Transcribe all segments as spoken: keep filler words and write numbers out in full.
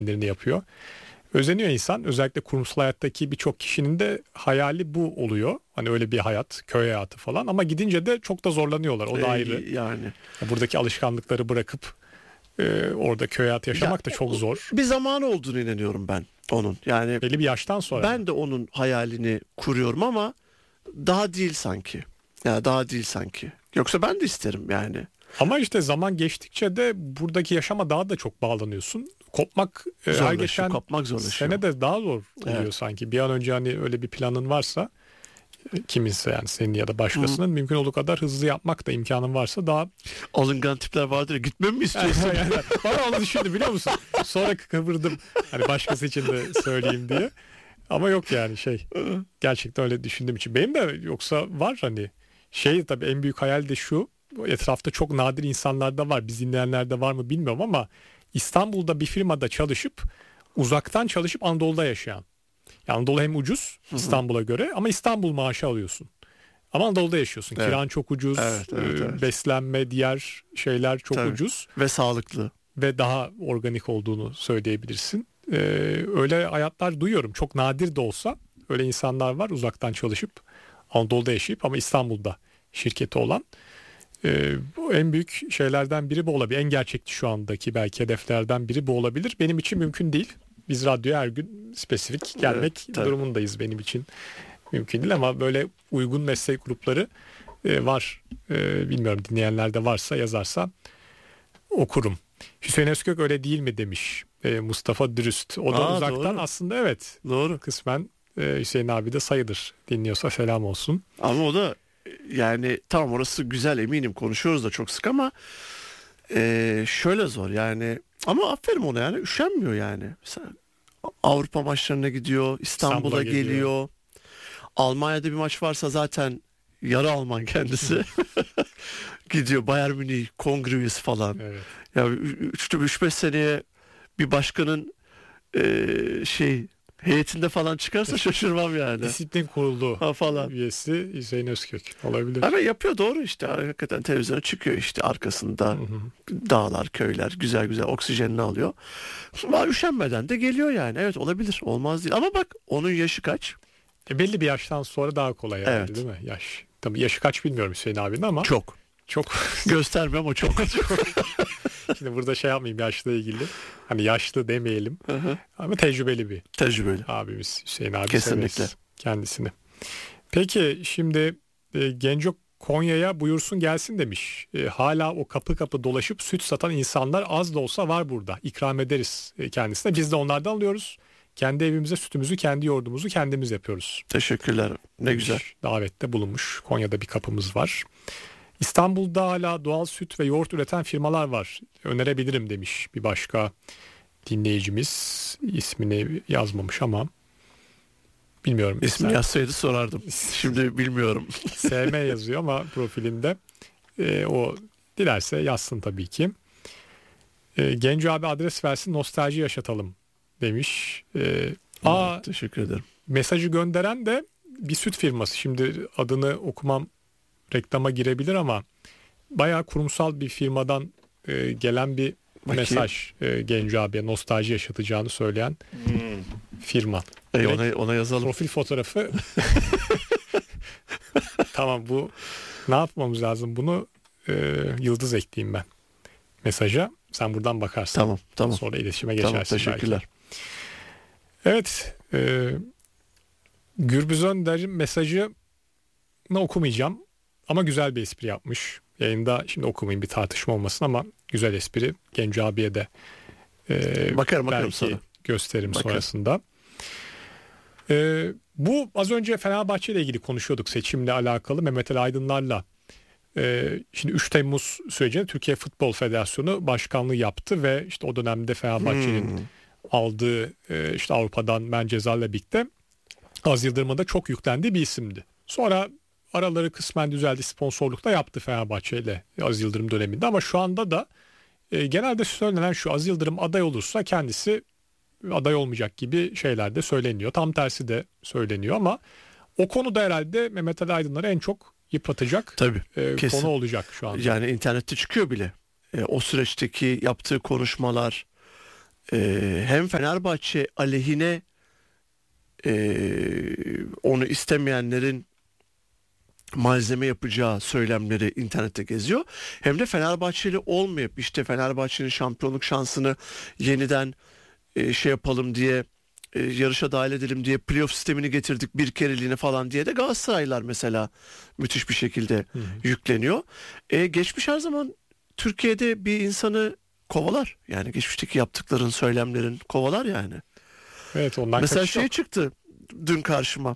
kendini yapıyor. Özeniyor insan. Özellikle kurumsal hayattaki birçok kişinin de hayali bu oluyor. Hani öyle bir hayat, köy hayatı falan. Ama gidince de çok da zorlanıyorlar. O da ayrı. Yani. Buradaki alışkanlıkları bırakıp e, orada köy hayatı yaşamak ya, da çok zor. Bir zamanı olduğunu inanıyorum ben onun. Yani belli bir yaştan sonra. Ben de onun hayalini kuruyorum ama daha değil sanki. Ya daha değil sanki. Yoksa ben de isterim yani. Ama işte zaman geçtikçe de buradaki yaşama daha da çok bağlanıyorsun. Kopmak her geçen kopmak zorlaşıyor. Sene de daha zor oluyor evet. sanki. Bir an önce hani öyle bir planın varsa, kiminse yani senin ya da başkasının, Hı. mümkün olduğu kadar hızlı yapmak da imkanın varsa daha... Alıngan tipler vardır ya, gitmemi mi istiyorsun? Yani, yani, bana onu düşündüm biliyor musun? Sonra kıvırdım hani başkası için de söyleyeyim diye. Ama yok yani şey, gerçekten öyle düşündüğüm için. Benim de yoksa var hani şey, tabii en büyük hayal de şu, etrafta çok nadir insanlarda var, biz dinleyenlerde var mı bilmiyorum ama İstanbul'da bir firmada çalışıp uzaktan çalışıp Anadolu'da yaşayan. Yani Anadolu hem ucuz İstanbul'a göre ama İstanbul maaşı alıyorsun. Ama Anadolu'da yaşıyorsun. Evet. Kiran çok ucuz, evet, evet, evet. beslenme, diğer şeyler çok Tabii. ucuz. Ve sağlıklı. Ve daha organik olduğunu söyleyebilirsin. Ee, öyle hayatlar duyuyorum. Çok nadir de olsa öyle insanlar var, uzaktan çalışıp Anadolu'da yaşayıp ama İstanbul'da şirketi olan. Ee, bu en büyük şeylerden biri bu olabilir. En gerçekçi şu andaki belki hedeflerden biri bu olabilir. Benim için mümkün değil. Biz radyoya her gün spesifik gelmek evet, durumundayız, benim için mümkün değil ama böyle uygun meslek grupları e, var. E, bilmiyorum, dinleyenler de varsa yazarsa okurum. Hüseyin Özkök öyle değil mi demiş e, Mustafa Dürüst. O da Aa, uzaktan doğru. Aslında evet. Doğru. Kısmen e, Hüseyin abi de sayılır. Dinliyorsa selam olsun. Ama o da yani tamam, orası güzel, eminim konuşuyoruz da çok sık ama e, şöyle zor yani. Ama aferin ona yani, üşenmiyor yani. Mesela Avrupa maçlarına gidiyor, İstanbul'a, İstanbul'a geliyor. geliyor. Almanya'da bir maç varsa zaten yarı Alman kendisi. Gidiyor Bayern Münih kongre üyesi falan. Evet. Ya üç beş seneye bir başkanın e, şey heyetinde falan çıkarsa şaşırmam yani. Disiplin kurulu ha falan. Üyesi Hüseyin Özkök olabilir. Ama yapıyor, doğru işte. Hakikaten televizyona çıkıyor işte, arkasında hı hı. dağlar, köyler, güzel güzel oksijenini alıyor. Ama üşenmeden de geliyor yani. Evet, olabilir. Olmaz değil. Ama bak, onun yaşı kaç? E belli bir yaştan sonra daha kolay herhalde, evet. Değil mi? Yaş. Tabii yaşı kaç bilmiyorum Hüseyin abinin ama. Çok. Çok. Gösterme ama çok. çok. Şimdi burada şey yapmayayım yaşla ilgili. Hani yaşlı demeyelim. Hı hı. Ama tecrübeli bir. Tecrübeli. Abimiz Hüseyin abi. Kesinlikle. Kendisini. Peki şimdi e, Genco Konya'ya buyursun gelsin demiş. E, hala o kapı kapı dolaşıp süt satan insanlar az da olsa var burada. İkram ederiz e, kendisine. Biz de onlardan alıyoruz. Kendi evimize sütümüzü, kendi yoğurdumuzu kendimiz yapıyoruz. Teşekkürler. Ne demiş, güzel. Davette bulunmuş. Konya'da bir kapımız var. İstanbul'da hala doğal süt ve yoğurt üreten firmalar var. Önerebilirim demiş bir başka dinleyicimiz. İsmini yazmamış ama bilmiyorum. İsmi sen... yazsaydı sorardım. Şimdi bilmiyorum. S M yazıyor ama profilinde. E, o dilerse yazsın tabii ki. E, Genco abi adres versin, nostalji yaşatalım demiş. E, aa, evet, teşekkür ederim. Mesajı gönderen de bir süt firması. Şimdi adını okumam, reklama girebilir ama bayağı kurumsal bir firmadan e, gelen bir Bakayım. mesaj e, Genco abiye nostalji yaşatacağını söyleyen hmm. firma. E, ona, ona yazalım. Profil fotoğrafı. Tamam, bu ne yapmamız lazım? Bunu e, yıldız ekleyeyim ben mesaja. Sen buradan bakarsın. Tamam, tamam. Sonra iletişime geçersin. Tamam, teşekkürler. Belki. Evet. E, Gürbüz Önder'in mesajını okumayacağım. Ama güzel bir espri yapmış. Yayında şimdi okumayayım, bir tartışma olmasın ama güzel espri. Genco abiye de e, bakarım, bakarım belki sana. gösteririm bakarım. Sonrasında. E, bu az önce Fenerbahçe ile ilgili konuşuyorduk, seçimle alakalı. Mehmet Ali Aydınlar'la. E, şimdi üç Temmuz sürecinde Türkiye Futbol Federasyonu başkanlığı yaptı ve işte o dönemde Fenerbahçe'nin hmm. aldığı e, işte Avrupa'dan ben cezayla birlikte Aziz Yıldırım'a da çok yüklendiği bir isimdi. Sonra araları kısmen düzeldi, sponsorlukta yaptı Fenerbahçe ile Aziz Yıldırım döneminde ama şu anda da e, genelde söylenen şu: Aziz Yıldırım aday olursa kendisi aday olmayacak gibi şeyler de söyleniyor. Tam tersi de söyleniyor ama o konuda herhalde Mehmet Ali Aydınlar'ı en çok yıpratacak Tabii, e, konu olacak şu anda. Yani internette çıkıyor bile. E, o süreçteki yaptığı konuşmalar, e, hem Fenerbahçe aleyhine e, onu istemeyenlerin malzeme yapacağı söylemleri internette geziyor. Hem de Fenerbahçeli olmayıp işte Fenerbahçe'nin şampiyonluk şansını yeniden e, şey yapalım diye, e, yarışa dahil edelim diye playoff sistemini getirdik bir kereliğine falan diye de Galatasaraylılar mesela müthiş bir şekilde hı hı. yükleniyor. E, geçmiş her zaman Türkiye'de bir insanı kovalar. Yani geçmişteki yaptıkların, söylemlerin kovalar yani. Evet, ondan mesela şey yok. çıktı dün karşıma.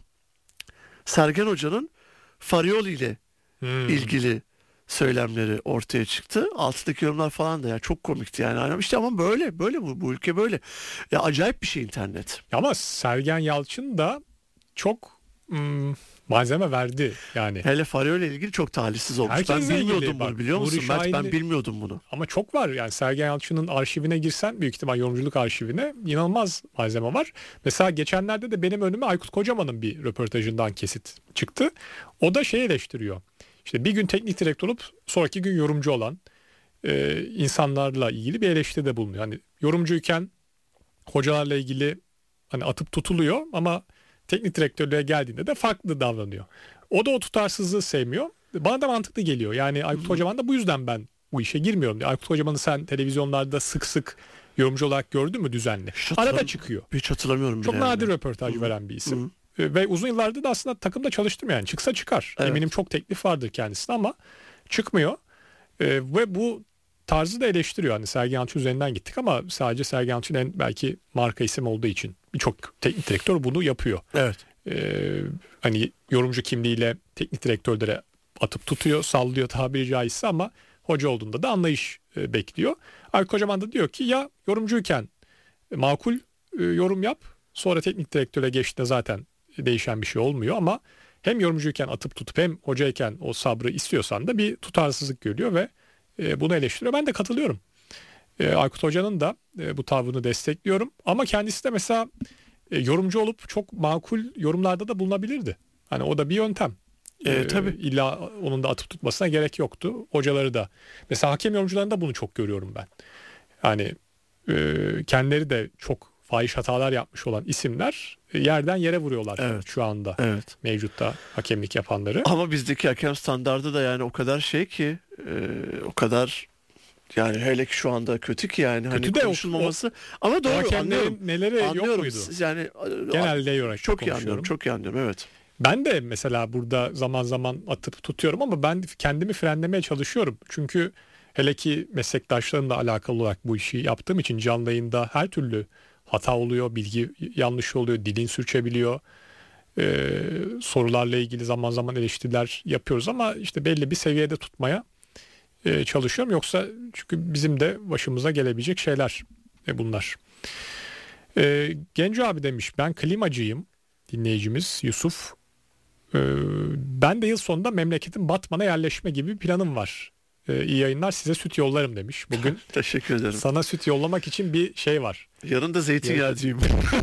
Sergen Hoca'nın Farioli ile hmm. ilgili söylemleri ortaya çıktı. Altındaki yorumlar falan da ya çok komikti yani. İşte ama böyle böyle bu, bu ülke böyle. Ya acayip bir şey internet. Ama Sergen Yalçın da çok hmm, malzeme verdi yani. Hele Farioli ile ilgili çok talihsiz olmuş. Herkesle ben bilmiyordum ilgili, bunu bak, biliyor musun? Mert, ben bilmiyordum bunu. Ama çok var yani. Sergen Yalçın'ın arşivine girsen, büyük ihtimal yorumculuk arşivine, inanılmaz malzeme var. Mesela geçenlerde de benim önüme Aykut Kocaman'ın bir röportajından kesit çıktı. O da şey eleştiriyor. İşte bir gün teknik direktör olup sonraki gün yorumcu olan e, insanlarla ilgili bir eleştiride bulunuyor. Hani yorumcuyken hocalarla ilgili hani atıp tutuluyor ama teknik direktörlüğe geldiğinde de farklı davranıyor. O da o tutarsızlığı sevmiyor. Bana da mantıklı geliyor. Yani Aykut Kocaman da bu yüzden ben bu işe girmiyorum diyor. Aykut Kocaman'ı sen televizyonlarda sık sık yorumcu olarak gördün mü düzenli? Arada çıkıyor. Hiç hatırlamıyorum bile. Çok yani. nadir röportaj veren bir isim. Hı-hı. Ve uzun yıllardır da aslında takımda çalıştım yani. Çıksa çıkar. Evet. Eminim çok teklif vardır kendisine ama çıkmıyor. Ee, ve bu tarzı da eleştiriyor. Hani Sergen Yalçın üzerinden gittik ama sadece Sergen Yalçın en belki marka isim olduğu için birçok teknik direktör bunu yapıyor. Evet. Ee, hani yorumcu kimliğiyle teknik direktörlere atıp tutuyor, sallıyor tabiri caizse ama hoca olduğunda da anlayış e, bekliyor. Aykut Kocaman da diyor ki ya yorumcuyken e, makul e, yorum yap, sonra teknik direktöre geçtiğinde zaten değişen bir şey olmuyor ama hem yorumcuyken atıp tutup hem hocayken o sabrı istiyorsan da bir tutarsızlık görüyor ve e, bunu eleştiriyor. Ben de katılıyorum. E, Aykut Hoca'nın da e, bu tavrını destekliyorum ama kendisi de mesela e, yorumcu olup çok makul yorumlarda da bulunabilirdi. Hani o da bir yöntem. E, ee, tabii. İlla onun da atıp tutmasına gerek yoktu. Hocaları da. Mesela hakem yorumcularında bunu çok görüyorum ben. Yani e, kendileri de çok fahiş hatalar yapmış olan isimler e, yerden yere vuruyorlar evet. şu anda. Evet. Mevcutta hakemlik yapanları. Ama bizdeki hakem standardı da yani o kadar şey ki e, o kadar yani hele ki şu anda kötü ki yani kötü hani de konuşulmaması. O, ama doğru anlıyorum. Neleri anlıyorum. yok muydu? Yani genelde yorarak çok iyi anlıyorum. Çok iyi anlıyorum evet. Ben de mesela burada zaman zaman atıp tutuyorum ama ben kendimi frenlemeye çalışıyorum. Çünkü hele ki meslektaşlarımla alakalı olarak bu işi yaptığım için canlı yayında her türlü hata oluyor, bilgi yanlış oluyor, dilin sürçebiliyor. Ee, sorularla ilgili zaman zaman eleştiriler yapıyoruz ama işte belli bir seviyede tutmaya e, çalışıyorum. Yoksa çünkü bizim de başımıza gelebilecek şeyler e, bunlar. Ee, Genco abi demiş ben klimacıyım, dinleyicimiz Yusuf. Ben de yıl sonunda memleketin Batman'a yerleşme gibi bir planım var. Ee, iyi yayınlar, size süt yollarım demiş. Bugün teşekkür ederim. Sana süt yollamak için bir şey var. Yarın da zeytinyağcıyım.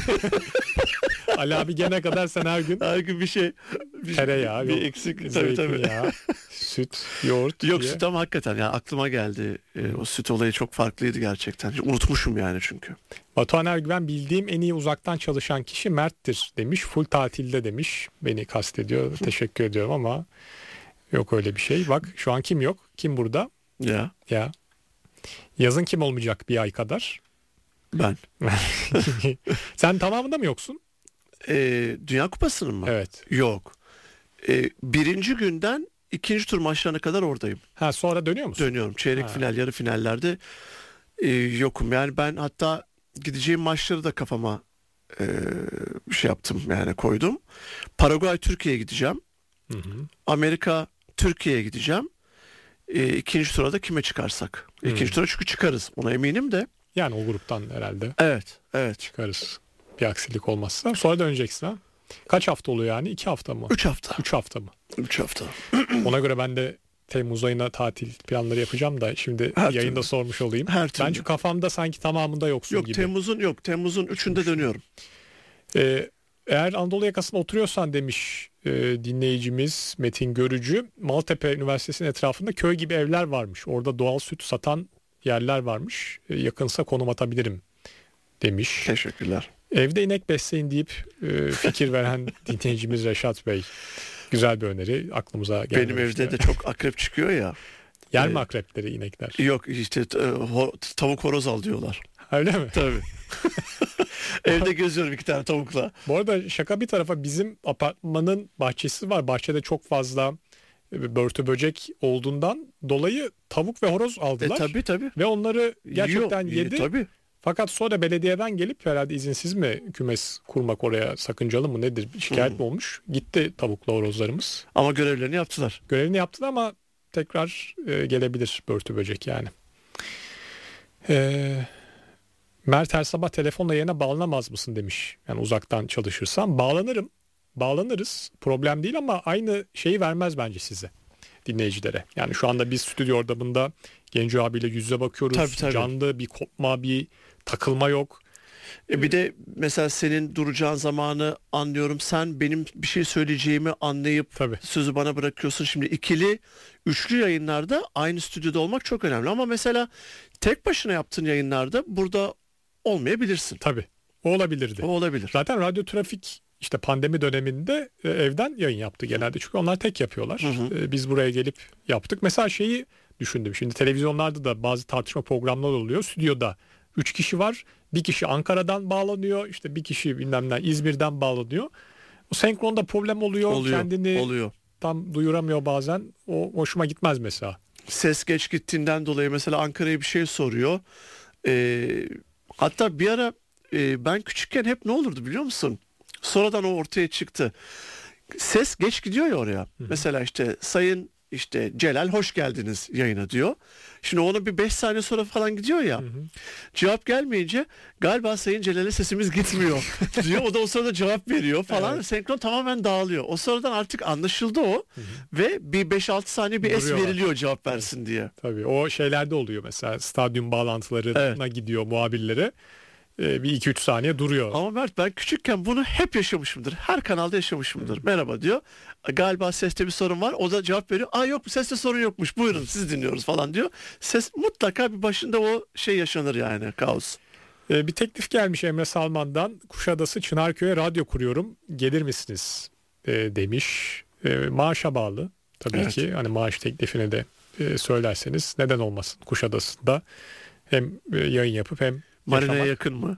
Ali abi gene kadar sen her gün her gün bir şey bir tereyağı, bir eksik zeytinyağı, süt, yoğurt. Yok diye. Süt ama hakikaten yani aklıma geldi. E, o süt olayı çok farklıydı gerçekten. Unutmuşum yani çünkü. Batuhan Ergüven bildiğim en iyi uzaktan çalışan kişi Mert'tir demiş. Full tatilde demiş. Beni kastediyor. Teşekkür ediyorum ama yok öyle bir şey. Bak şu an kim yok? Kim burada? Ya. Ya. Yazın kim olmayacak bir ay kadar? Ben. Sen tamamında mı yoksun? Ee, Dünya Kupası'nın mı? Evet. Yok. Ee, birinci günden ikinci tur maçlarına kadar oradayım. Ha sonra dönüyor musun? Dönüyorum. Çeyrek ha. final, yarı finallerde e, yokum. Yani ben hatta gideceğim maçları da kafama e, şey yaptım yani koydum. Paraguay Türkiye'ye gideceğim. Hı hı. Amerika Türkiye'ye gideceğim. E, ikinci tura da kime çıkarsak. Hı. İkinci tura çünkü çıkarız. Ona eminim de. Yani o gruptan herhalde. Evet. Evet. Çıkarız. Bir aksilik olmazsa. Sonra döneceksin ha. Kaç hafta oluyor yani? İki hafta mı? Üç hafta. Üç hafta mı? Üç hafta. Ona göre ben de Temmuz ayına tatil planları yapacağım da şimdi her yayında türlü. sormuş olayım. Her türlü. Bence kafamda sanki tamamında yoksun yok, gibi. Temmuz'un yok. Temmuz'un üçünde dönüyorum. Ee, eğer Anadolu yakasında oturuyorsan demiş e, dinleyicimiz Metin Görücü, Maltepe Üniversitesi'nin etrafında köy gibi evler varmış. Orada doğal süt satan yerler varmış. E, yakınsa konum atabilirim demiş. Teşekkürler. Evde inek besleyin deyip e, fikir veren dinleyicimiz Reşat Bey. Güzel bir öneri, aklımıza geldi. Benim evde de çok akrep çıkıyor ya. Yer mi akrepleri inekler? Yok işte ho- tavuk horoz al diyorlar. Öyle mi? Tabii. Evde geziyorum iki tane tavukla. Bu arada şaka bir tarafa, bizim apartmanın bahçesi var. Bahçede çok fazla börtü böcek olduğundan dolayı tavuk ve horoz aldılar. E, tabii tabii. Ve onları gerçekten Yiyor, yedi. Tabii. Fakat sonra belediyeden gelip, herhalde izinsiz mi kümes kurmak oraya sakıncalı mı nedir, şikayet Hı. mi olmuş? Gitti tavukla horozlarımız. Ama görevlerini yaptılar. Görevini yaptılar ama tekrar e, gelebilir börtü böcek yani. Eee... Mert her sabah telefonla yayına bağlanamaz mısın demiş. Yani uzaktan çalışırsam bağlanırım. Bağlanırız. Problem değil ama aynı şeyi vermez bence size, dinleyicilere. Yani şu anda biz stüdyo ortamında Genco abiyle yüz yüze bakıyoruz. Tabii, tabii. Canlı bir kopma, bir takılma yok. E bir de mesela senin duracağın zamanı anlıyorum. Sen benim bir şey söyleyeceğimi anlayıp Tabii. sözü bana bırakıyorsun. Şimdi ikili, üçlü yayınlarda aynı stüdyoda olmak çok önemli. Ama mesela tek başına yaptığın yayınlarda burada olmayabilirsin. Tabii. O olabilirdi. O olabilir. Zaten Radyo Trafik işte pandemi döneminde e, evden yayın yaptı genelde. Çünkü onlar tek yapıyorlar. Hı hı. E, biz buraya gelip yaptık. Mesela şeyi düşündüm. Şimdi televizyonlarda da bazı tartışma programları oluyor. Stüdyoda üç kişi var. Bir kişi Ankara'dan bağlanıyor. İşte bir kişi bilmem ne İzmir'den bağlanıyor. O senkronda problem oluyor. Oluyor. Kendini Oluyor. tam duyuramıyor bazen. O hoşuma gitmez mesela. Ses geç gittiğinden dolayı mesela Ankara'ya bir şey soruyor. Ee, hatta bir ara e, ben küçükken hep ne olurdu biliyor musun? Sonradan o ortaya çıktı. Ses geç gidiyor ya oraya. Hı-hı. Mesela işte sayın işte Celal hoş geldiniz yayına diyor. Şimdi onu bir beş saniye sonra falan gidiyor ya. Hı hı. Cevap gelmeyince galiba Sayın Celal'e sesimiz gitmiyor diyor. O da o sırada cevap veriyor falan. Evet. Senkron tamamen dağılıyor. O sıradan artık anlaşıldı o. Hı hı. Ve bir beş altı saniye bir es veriliyor cevap versin diye. Tabii o şeylerde oluyor mesela, stadyum bağlantılarına evet. gidiyor muhabirlere. Bir iki üç saniye duruyor. Ama Mert, ben küçükken bunu hep yaşamışımdır. Her kanalda yaşamışımdır. Hı. Merhaba diyor. Galiba seste bir sorun var. O da cevap veriyor. Aa yok, seste sorun yokmuş. Buyurun siz dinliyoruz falan diyor. Ses mutlaka bir başında o şey yaşanır yani, kaos. Ee, bir teklif gelmiş Emre Salman'dan. Kuşadası Çınarköy'e radyo kuruyorum. Gelir misiniz? Ee, demiş. Ee, maaşa bağlı tabii evet. ki. Hani maaş teklifini de e, söylerseniz neden olmasın Kuşadası'nda. Hem e, yayın yapıp hem Marina'ya yakın mı?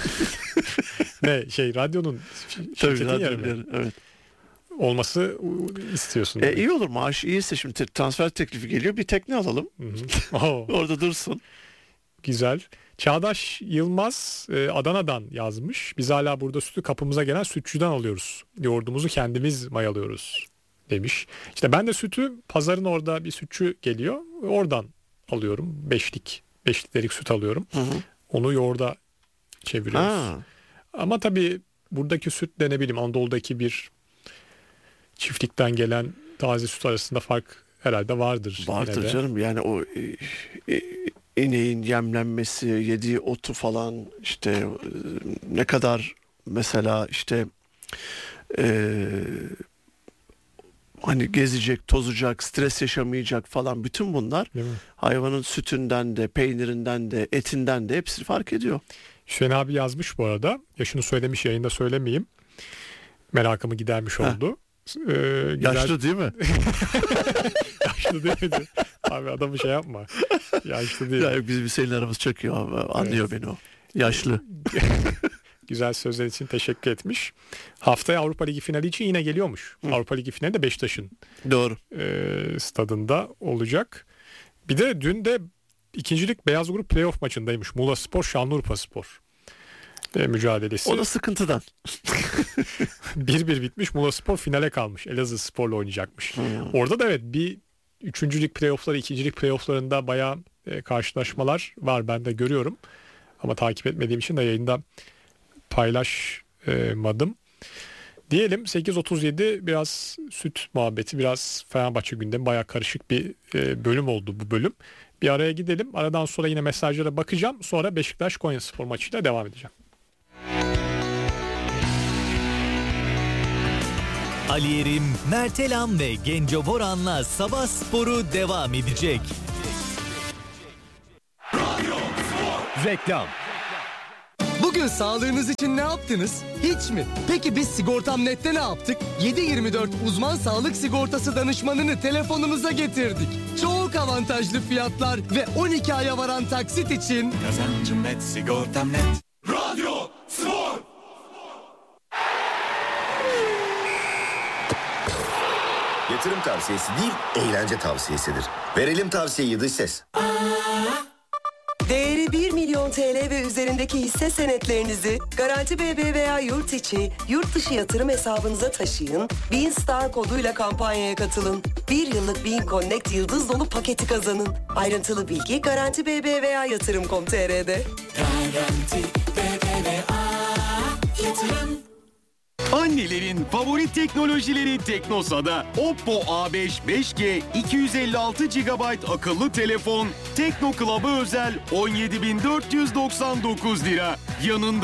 Ne şey radyonun şirketin yeri mi? Evet. Olması istiyorsun. E, iyi olur, maaş iyiyse şimdi transfer teklifi geliyor, bir tekne alalım. Orada dursun. Güzel. Çağdaş Yılmaz e, Adana'dan yazmış. Biz hala burada sütü kapımıza gelen sütçüden alıyoruz. Yoğurdumuzu kendimiz mayalıyoruz demiş. İşte ben de sütü pazarın orada bir sütçü geliyor. Oradan alıyorum. Beşlik. Beş litrelik süt alıyorum. Hı hı. Onu yoğurda çeviriyoruz. Ha. Ama tabii buradaki sütle ne bileyim Anadolu'daki bir çiftlikten gelen taze süt arasında fark herhalde vardır. Vardır canım, yani o e, e, ineğin yemlenmesi, yediği otu falan, işte e, ne kadar mesela işte e, hani gezecek, tozacak, stres yaşamayacak falan, bütün bunlar hayvanın sütünden de, peynirinden de, etinden de hepsi fark ediyor. Hüseyin abi yazmış bu arada. Yaşını söylemiş, yayında söylemeyeyim. Merakımı gidermiş oldu. Ee, Yaşlı değil mi? Yaşlı değil mi? Abi adamı şey yapma. Yaşlı değil. Ya, bizim Hüseyin'le aramız çok iyi abi. Anlıyor evet. beni o. Yaşlı. Güzel sözler için teşekkür etmiş. Haftaya Avrupa Ligi finali için yine geliyormuş. Hı. Avrupa Ligi finali de Beşiktaş'ın Doğru. E, stadında olacak. Bir de dün de ikincilik Beyaz Grup playoff maçındaymış. Muğla Spor Şanlıurfa Spor e, mücadelesi. O da sıkıntıdan. bir bir bitmiş. Muğla Spor finale kalmış. Elazığ Spor'la oynayacakmış. Hmm. Orada da evet bir üçüncülük playoffları, ikincilik playofflarında bayağı e, karşılaşmalar var. Ben de görüyorum. Ama takip etmediğim için de yayında paylaşmadım. Diyelim sekiz otuz yedi biraz süt muhabbeti, biraz Fenerbahçe gündemi, bayağı karışık bir e, bölüm oldu bu bölüm. Bir araya gidelim. Aradan sonra yine mesajlara bakacağım. Sonra Beşiktaş Konyaspor maçıyla devam edeceğim. Ali Yerim, Mert Elam ve Genco Boran'la Sabah Sporu devam edecek. Reklam. Bugün sağlığınız için ne yaptınız? Hiç mi? Peki biz Sigortam Net'te ne yaptık? yedi yirmi dört uzman sağlık sigortası danışmanını telefonunuza getirdik. Çok avantajlı fiyatlar ve on iki aya varan taksit için... Kazancım net, sigortam net. Radyo Spor! Yatırım tavsiyesi değil, eğlence tavsiyesidir. Verelim tavsiyeyi dış ses. Değeri bir milyon T L ve üzerindeki hisse senetlerinizi Garanti B B veya yurt içi, yurt dışı yatırım hesabınıza taşıyın. Bean Star koduyla kampanyaya katılın. Bir yıllık Bean Connect yıldız dolu paketi kazanın. Ayrıntılı bilgi Garanti B B veya yatırım nokta com nokta tr'de. Garanti B B V A Yatırım. Annelerin favori teknolojileri Teknosa'da. Oppo A beş beş G iki yüz elli altı gigabayt akıllı telefon Tekno Club'a özel on yedi bin dört yüz doksan dokuz lira. Yanında